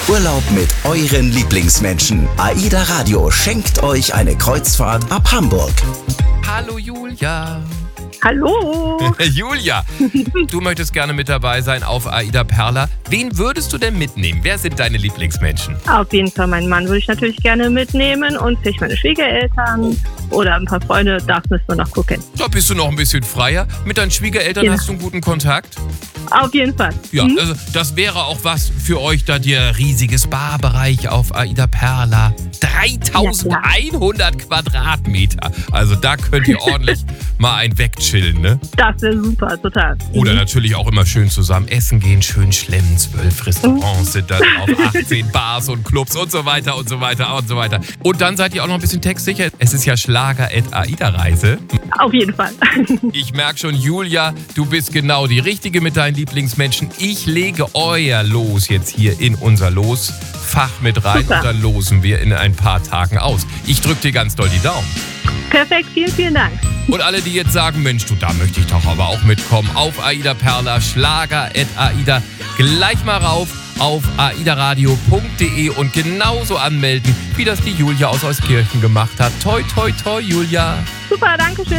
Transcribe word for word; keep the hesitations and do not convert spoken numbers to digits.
Urlaub mit euren Lieblingsmenschen. AIDA Radio schenkt euch eine Kreuzfahrt ab Hamburg. Hallo Julia. Hallo. Julia, du möchtest gerne mit dabei sein auf AIDA Perla. Wen würdest du denn mitnehmen? Wer sind deine Lieblingsmenschen? Auf jeden Fall meinen Mann würde ich natürlich gerne mitnehmen und vielleicht meine Schwiegereltern oder ein paar Freunde. Das müssen wir noch gucken. Da bist du noch ein bisschen freier. Mit deinen Schwiegereltern Ja. hast du einen guten Kontakt? Auf jeden Fall. Ja, Mhm. also das wäre auch was für euch, da der riesige Spa-Bereich auf AIDA Perla. dreitausendeinhundert Quadratmeter. Also da könnt ihr ordentlich mal ein wegchillen, ne? Das wäre super, total. Oder Mhm. natürlich auch immer schön zusammen essen gehen, schön schlemmen. Zwölf Restaurants sind dann auf achtzehn Bars und Clubs und so weiter und so weiter und so weiter. Und dann seid ihr auch noch ein bisschen textsicher. Es ist ja Schlager at AIDA-Reise. Auf jeden Fall. Ich merke schon, Julia, du bist genau die Richtige mit deinen Lieblingsmenschen. Ich lege euer Los jetzt hier in unser Losfach mit rein Super. und dann losen wir in ein paar Tagen aus. Ich drücke dir ganz doll die Daumen. Perfekt, vielen, vielen Dank. Und alle, die jetzt sagen, Mensch, du, da möchte ich doch aber auch mitkommen, auf AIDA Perla, Schlager at AIDA, gleich mal rauf auf aidaradio punkt de und genauso anmelden, wie das die Julia aus Euskirchen gemacht hat. Toi, toi, toi, Julia. Super, danke schön.